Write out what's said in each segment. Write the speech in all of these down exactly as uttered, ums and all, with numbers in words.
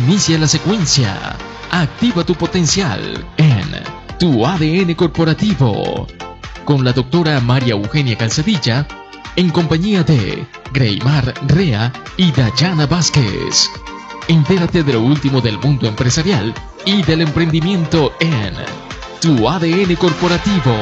Inicia la secuencia. Activa tu potencial en Tu A D N Corporativo. Con la doctora María Eugenia Calzadilla, en compañía de Greymar Rea y Dayana Vázquez. Entérate de lo último del mundo empresarial y del emprendimiento en Tu A D N Corporativo.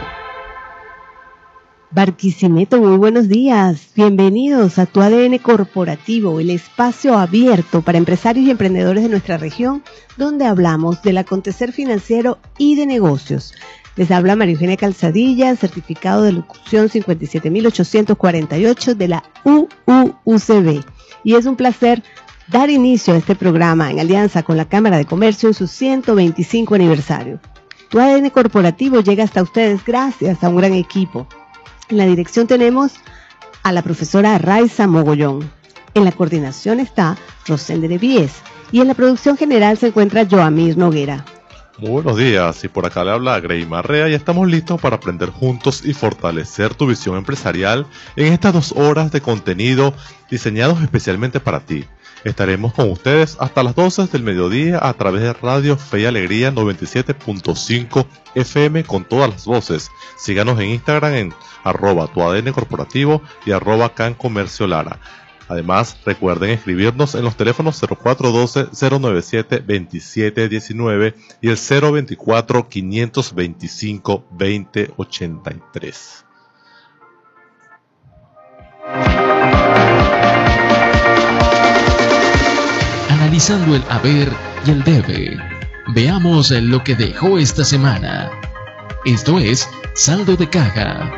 Barquisimeto, muy buenos días. Bienvenidos a Tu A D N Corporativo, el espacio abierto para empresarios y emprendedores de nuestra región, donde hablamos del acontecer financiero y de negocios. Les habla María Eugenia Calzadilla, certificado de locución cincuenta y siete mil ochocientos cuarenta y ocho de la U U U C B. Y es un placer dar inicio a este programa en alianza con la Cámara de Comercio en su ciento veinticinco aniversario. Tu A D N Corporativo llega hasta ustedes gracias a un gran equipo. En la dirección tenemos a la profesora Raiza Mogollón. En la coordinación está Rosende Nevíes. Y en la producción general se encuentra Joamir Noguera. Muy buenos días, y por acá le habla Greymar Rea y estamos listos para aprender juntos y fortalecer tu visión empresarial en estas dos horas de contenido diseñados especialmente para ti. Estaremos con ustedes hasta las doce del mediodía a través de Radio Fe y Alegría noventa y siete punto cinco F M con todas las voces. Síganos en Instagram en arroba tu A D N corporativo y arroba can comercio lara. Además, recuerden escribirnos en los teléfonos cero cuatro uno dos, cero nueve siete, dos siete uno nueve y el cero veinticuatro, quinientos veinticinco, veinte ochenta y tres. Analizando el haber y el debe, veamos lo que dejó esta semana. Esto es Saldo de Caja.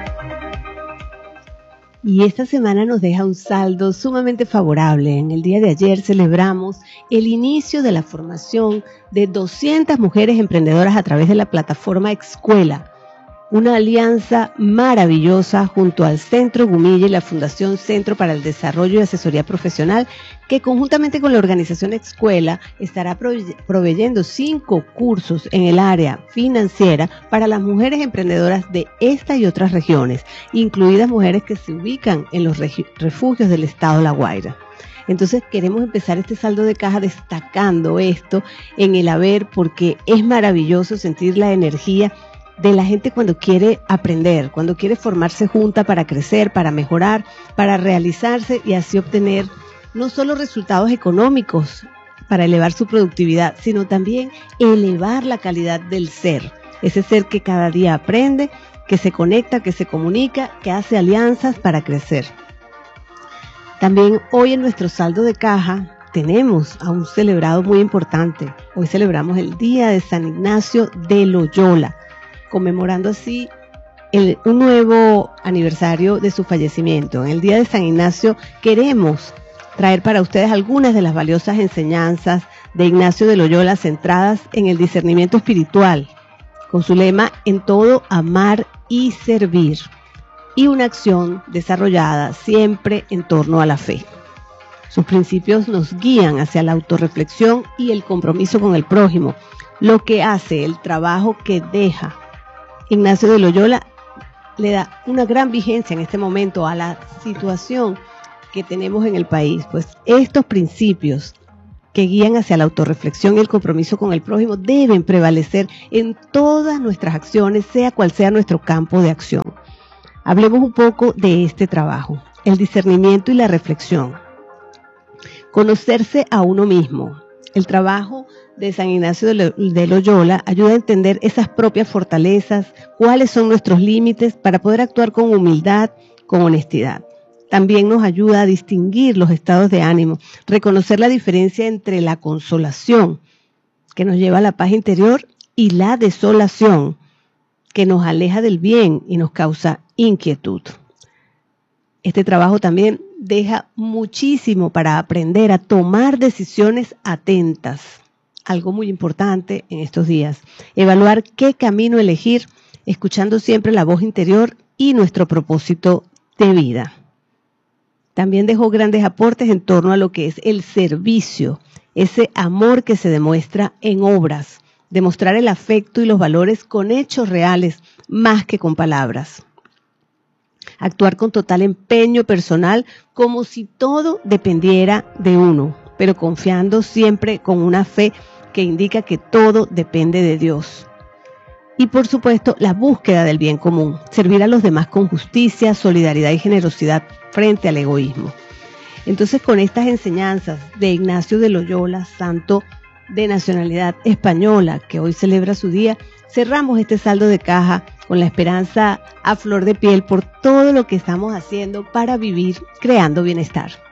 Y esta semana nos deja un saldo sumamente favorable. En el día de ayer celebramos el inicio de la formación de doscientas mujeres emprendedoras a través de la plataforma Escuela, una alianza maravillosa junto al Centro Gumilla y la Fundación Centro para el Desarrollo y Asesoría Profesional, que conjuntamente con la organización Escuela estará proveyendo cinco cursos en el área financiera para las mujeres emprendedoras de esta y otras regiones, incluidas mujeres que se ubican en los refugios del estado La Guaira. Entonces queremos empezar este saldo de caja destacando esto en el haber, porque es maravilloso sentir la energía de la gente cuando quiere aprender, cuando quiere formarse junta para crecer, para mejorar, para realizarse y así obtener no solo resultados económicos para elevar su productividad, sino también elevar la calidad del ser. Ese ser que cada día aprende, que se conecta, que se comunica, que hace alianzas para crecer. También hoy en nuestro saldo de caja tenemos a un celebrado muy importante. Hoy celebramos el Día de San Ignacio de Loyola, conmemorando así el, un nuevo aniversario de su fallecimiento. En el Día de San Ignacio queremos traer para ustedes algunas de las valiosas enseñanzas de Ignacio de Loyola centradas en el discernimiento espiritual, con su lema en todo amar y servir, y una acción desarrollada siempre en torno a la fe. Sus principios nos guían hacia la autorreflexión y el compromiso con el prójimo, lo que hace el trabajo que deja Ignacio de Loyola le da una gran vigencia en este momento a la situación que tenemos en el país. Pues estos principios que guían hacia la autorreflexión y el compromiso con el prójimo deben prevalecer en todas nuestras acciones, sea cual sea nuestro campo de acción. Hablemos un poco de este trabajo, el discernimiento y la reflexión. Conocerse a uno mismo. El trabajo de San Ignacio de Loyola ayuda a entender esas propias fortalezas, cuáles son nuestros límites para poder actuar con humildad, con honestidad. También nos ayuda a distinguir los estados de ánimo, reconocer la diferencia entre la consolación, que nos lleva a la paz interior, y la desolación, que nos aleja del bien y nos causa inquietud. Este trabajo también deja muchísimo para aprender a tomar decisiones atentas. Algo muy importante en estos días. Evaluar qué camino elegir, escuchando siempre la voz interior y nuestro propósito de vida. También dejó grandes aportes en torno a lo que es el servicio, ese amor que se demuestra en obras, demostrar el afecto y los valores con hechos reales más que con palabras. Actuar con total empeño personal como si todo dependiera de uno. pero confiando siempre con una fe que indica que todo depende de Dios. Y por supuesto, la búsqueda del bien común, servir a los demás con justicia, solidaridad y generosidad frente al egoísmo. Entonces, con estas enseñanzas de Ignacio de Loyola, santo de nacionalidad española, que hoy celebra su día, cerramos este saldo de caja con la esperanza a flor de piel por todo lo que estamos haciendo para vivir creando bienestar.